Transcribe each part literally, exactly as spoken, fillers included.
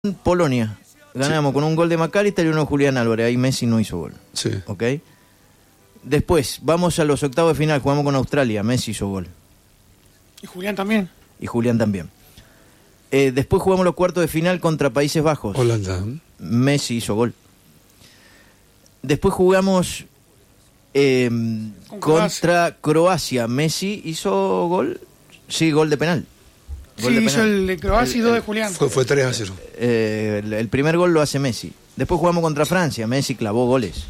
Polonia. Ganamos sí. con un gol de McAllister y uno de Julián Álvarez. Ahí Messi no hizo gol. Sí. ¿Ok? Después, vamos a los octavos de final. Jugamos con Australia. Messi hizo gol. Y Julián también. Y Julián también. Eh, después jugamos los cuartos de final contra Países Bajos. Holanda. Messi hizo gol. Después jugamos eh, contra Croacia. Messi hizo gol. Sí, gol de penal. Gol sí, de hizo penal. El de Croacia y dos de Julián. Fue, fue tres a cero. Eh, el, el primer gol lo hace Messi. Después jugamos contra Francia. Messi clavó goles.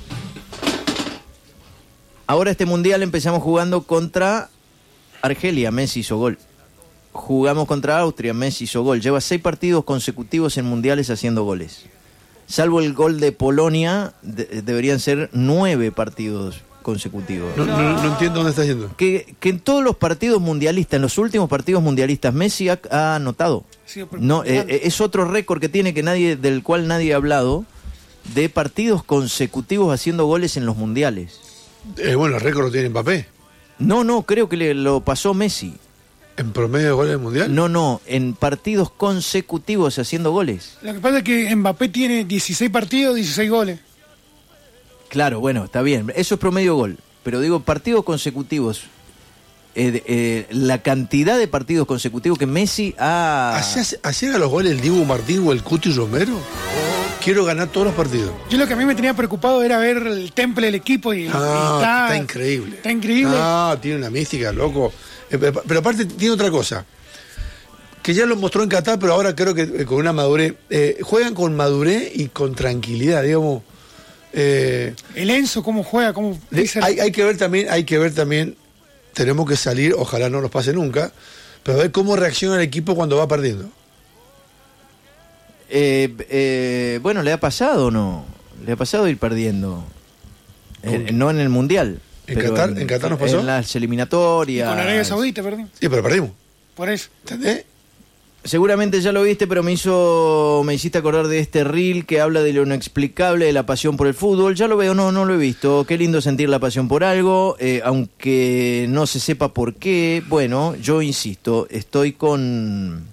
Ahora este mundial empezamos jugando contra Argelia. Messi hizo gol. Jugamos contra Austria. Messi hizo gol. Lleva seis partidos consecutivos en mundiales haciendo goles. Salvo el gol de Polonia, de, deberían ser nueve partidos consecutivos. No, no, no entiendo dónde está yendo. Que, que en todos los partidos mundialistas, en los últimos partidos mundialistas, Messi ha, ha anotado. Sí, no, eh, es otro récord que tiene que nadie, del cual nadie ha hablado, de partidos consecutivos haciendo goles en los mundiales. Eh, bueno, el récord lo tiene Mbappé. No, no, creo que le, lo pasó Messi. ¿En promedio de goles del mundial? No, no, en partidos consecutivos haciendo goles. Lo que pasa es que Mbappé tiene dieciséis partidos, dieciséis goles. Claro, bueno, está bien, eso es promedio gol. Pero digo, partidos consecutivos, eh, eh, la cantidad de partidos consecutivos que Messi ha... ¿Hacían a los goles el Dibu Martín o el Cuti Romero? Quiero ganar todos los partidos. Yo lo que a mí me tenía preocupado era ver el temple del equipo y, ah, y está... está increíble. Está increíble. Ah, tiene una mística, loco. Eh, pero, pero aparte tiene otra cosa, que ya lo mostró en Qatar, pero ahora creo que eh, con una madurez. Eh, juegan con madurez y con tranquilidad, digamos. Eh, el Enzo, cómo juega, cómo dice hay, hay que ver también, hay que ver también, tenemos que salir, ojalá no nos pase nunca, pero ver cómo reacciona el equipo cuando va perdiendo. Eh, eh, bueno, ¿le ha pasado o no? ¿Le ha pasado ir perdiendo? Eh, no en el Mundial. ¿En Qatar, en, ¿En Qatar nos pasó? En las eliminatorias. Y con Arabia Saudita perdimos. Sí, pero perdimos. Por eso. ¿Entendés? Seguramente ya lo viste, pero me hizo, me hiciste acordar de este reel que habla de lo inexplicable, de la pasión por el fútbol. Ya lo veo, no, no lo he visto. Qué lindo sentir la pasión por algo, eh, aunque no se sepa por qué. Bueno, yo insisto, estoy con...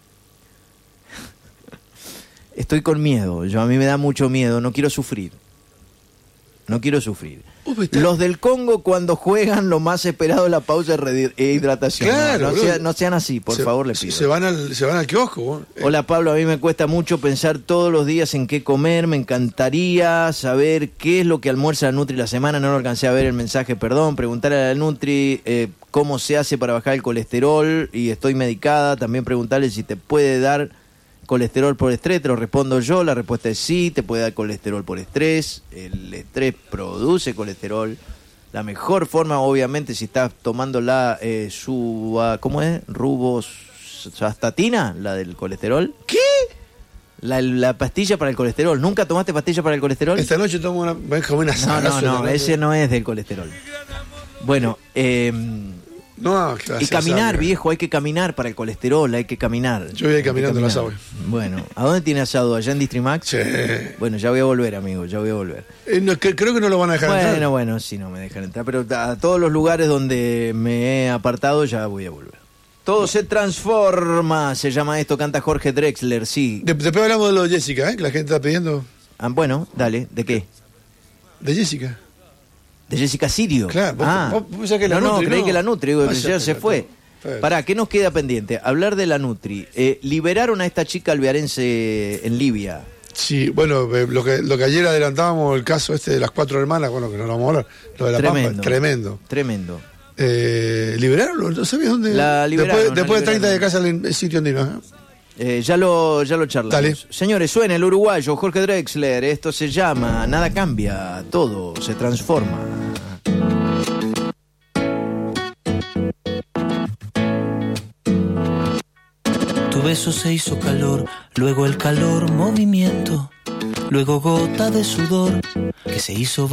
Estoy con miedo. Yo, a mí me da mucho miedo, no quiero sufrir. No quiero sufrir. Los del Congo cuando juegan lo más esperado es la pausa de hidratación. Claro, no, no, sea, no sean así, por se, favor, les pido. Se van al, se van al kiosco. Eh. Hola Pablo, a mí me cuesta mucho pensar todos los días en qué comer. Me encantaría saber qué es lo que almuerza la Nutri la semana. No lo alcancé a ver el mensaje, perdón. Preguntarle a la Nutri eh, cómo se hace para bajar el colesterol y estoy medicada. También preguntarle si te puede dar colesterol por estrés. Te lo respondo yo, la respuesta es sí, te puede dar colesterol por estrés, el estrés produce colesterol. La mejor forma, obviamente, si estás tomando la eh, su, ¿cómo es? Rubostatina, la del colesterol. ¿Qué? La, la pastilla para el colesterol. ¿Nunca tomaste pastilla para el colesterol? Esta noche tomo una, una No, no, no, ese no es del colesterol. Bueno, eh... No, y caminar, sabe. Viejo, hay que caminar para el colesterol, hay que caminar. Yo voy a ir caminando el asado. Bueno, ¿a dónde tiene asado? ¿Allá en Distrimax? Sí. Bueno, ya voy a volver, amigo, ya voy a volver. Eh, no, que, creo que no lo van a dejar bueno, entrar. Bueno, bueno, sí, no me dejan entrar, pero a todos los lugares donde me he apartado ya voy a volver. Todo se transforma, se llama esto, canta Jorge Drexler, sí. De, después hablamos de lo de Jessica, ¿eh? Que la gente está pidiendo. Ah, bueno, dale, ¿de qué? De Jessica. De Jessica Sirio. Claro, vos, ah. vos, vos que la no, Nutri, no, creí no. que la Nutri, digo, Ah, ya, ya se fue. Pero... Pará, ¿qué nos queda pendiente? Hablar de la Nutri. Eh, liberaron a esta chica alvearense en Libia. Sí, bueno, eh, lo que lo que ayer adelantábamos, el caso este de las cuatro hermanas, bueno, que no lo vamos a hablar, lo de la tremendo, Pampa, tremendo. Tremendo. Eh, ¿Liberaron? ¿No sabías dónde? La liberaron, después después la de treinta de casa el sitio andino, ¿eh? Eh, ya lo ya lo charlamos. Dale. Señores, suena el uruguayo Jorge Drexler. Esto se llama Nada cambia, todo se transforma. Tu beso se hizo calor, luego el calor movimiento, luego gota de sudor que se hizo